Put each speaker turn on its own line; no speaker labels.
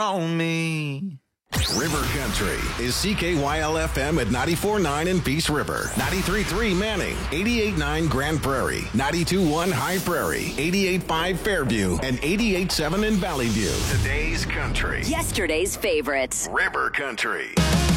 on me.
River Country is CKYL FM at 94.9 in Peace River, 93.3 Manning, 88.9 Grand Prairie, 92.1 High Prairie, 88.5 Fairview, and 88.7 in Valley View. Today's country.
Yesterday's favorites.
River Country.